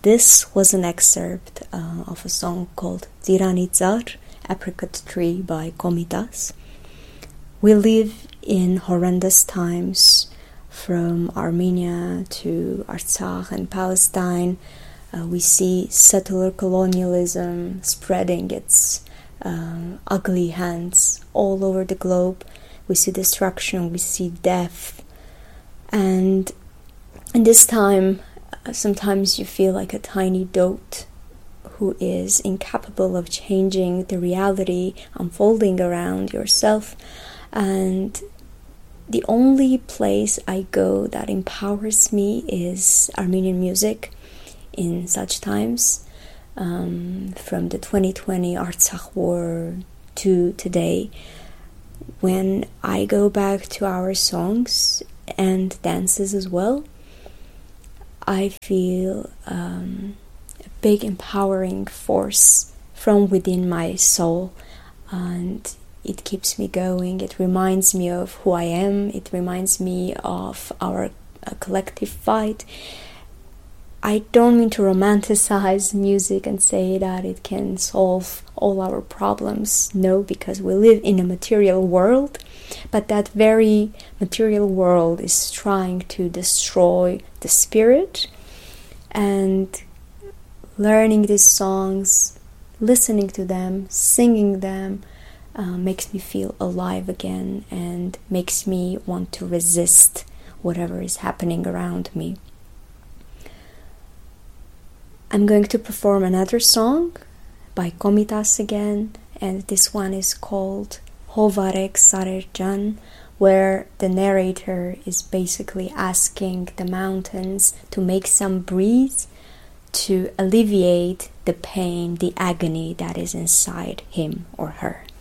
this was an excerpt of a song called Zirani Tsar, Apricot Tree by Komitas. We live in horrendous times, from Armenia to Artsakh and Palestine. We see settler colonialism spreading its ugly hands all over the globe. We see destruction, we see death. And in this time, sometimes you feel like a tiny dot who is incapable of changing the reality unfolding around yourself. And the only place I go that empowers me is Armenian music in such times, from the 2020 Artsakh war to today. When I go back to our songs and dances as well, I feel a big empowering force from within my soul, and it keeps me going. It reminds me of who I am. It reminds me of our collective fight. I don't mean to romanticize music and say that it can solve all our problems. No, because we live in a material world, but that very material world is trying to destroy the spirit. And learning these songs, listening to them, singing them, makes me feel alive again and makes me want to resist whatever is happening around me. I'm going to perform another song by Komitas again, and this one is called Hovarek Sarerjan, where the narrator is basically asking the mountains to make some breeze to alleviate the pain, the agony that is inside him or her.